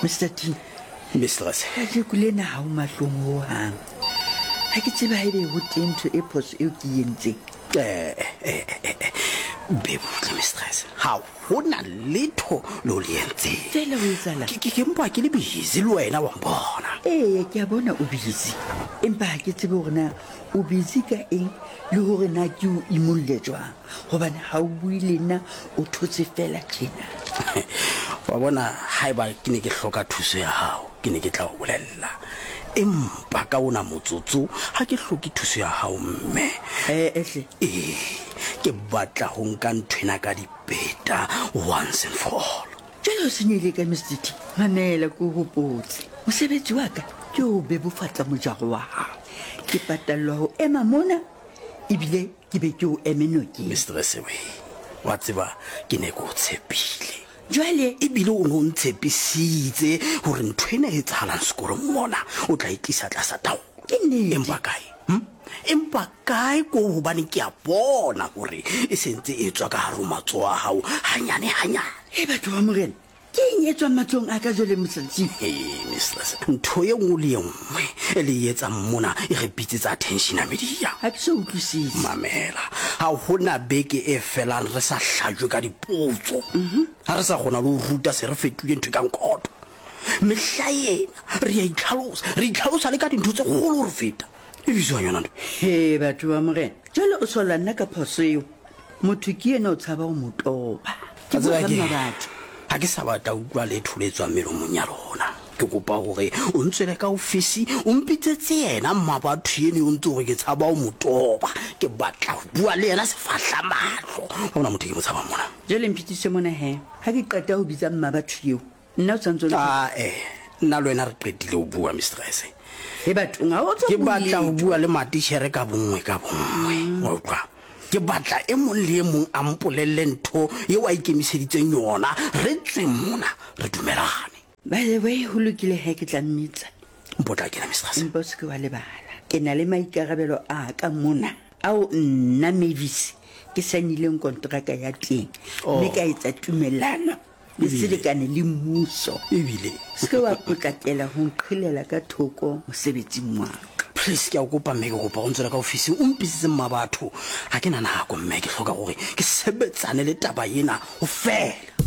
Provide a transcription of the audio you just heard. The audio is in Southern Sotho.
Mr. T, Mistress. ha ke kulena ha o mahlong ho hang. Ha ke tseba ebe ho teng ntho e phoso eo ke entseng. Bebutle mistress. Ha hona letho lo le entseng. Fela ho etsahala. Ke mpa ke le busy le wena wa mbona. Ke a bona o busy. Empa ha ke tsebe hore na o busy ka eng le hore na ke o imulle jwang. Hobane ha o bue le nna o thotse fela tjena. Wa bona haeba ke ne ke hloka thuso ya hao, ke ne ke tla o bolella. Empa ka ona motsotso ha ke hloke thuso ya hao mme. Ehle. Ke batla ho nka nthwena ka dipeta once and for all. Jwale o senyele ka Mr. T. Mamela ko hopotse. Mosebetsi wa ka ke o bebofatsa mojaro wa hao. Ke patallwa ho ema mona ebile ke be ke o eme nokeng. Mistress we, wa tseba ke ne ko tshepile. Jwale ebile o no ntshepisitse hore nthwena e tsahalang sekolong mona o tla itlisa tlasa tao. Ke nnete. Empa kae ko hobane ke a bona hore e sentse e tswa ka hare ho matsoho a hao hanyane. Batho ba morena, ke eng e tswang matlong a ka jwale Mosadi? Mistress, ntho e nngwe le nngwe e le etsang mona e re bitsitsa attention a media. Ha ke so utlwisise. Mamela, ha hona beke e felang re sa hlajwe ka dipotso. Ha re sa kgona le ho ruta se re fetile ntho ka nkoto. Mehla ena re itlhalosa le ka dintho tse kgolo re feta. E bitswang yona ntho. Batho ba morena, jwale o sola nna ka phoso eo. Motho ke ena o tshaba ho motoba. Ke botsa batho. Ha ke sa batla utlwa letho le tswang melomong ya rona. Ke kopa hore o ntswele ka ofisi o mpitsetse yena mmabatho ene o ntse hore ke tshaba ho motoba. Ke batla ho bua le yena sefahla mahlo. Bona motho ke mo tshaba mona. Jwale mpitsitse mona he. Ha ke qeta ho bitsa mmabatho eo. Nna o tsantse nna le wena re qetile ho bua mistress. Batho nga o tswa ke batla ho bua le matitjhere ka bongwe. Wa utlwa? Ke batla e mong le e mong a mpolelle ntho e wa ikemiseditseng yona. Re tswe mona re dumelane. By the way, ho lokile he ke tla mmitsa. Mpotla ke na mistress. Empa se ke wa lebala. Ke na le maikarabelo a ka mona. Ao nna Mavis ke sanileng kontraka ya teng. Mme ka etsa tumellano le selekane le mmuso. Ebile se ke wa potlakela ho nqhilela ka thoko mosebetsing wa ka. Please ke a kopa mme ke kopa go ntsela ka ofising o mpisitse mmabatho. Ha ke na nako mme ke hloka gore ke sebetsane le taba ena o fela.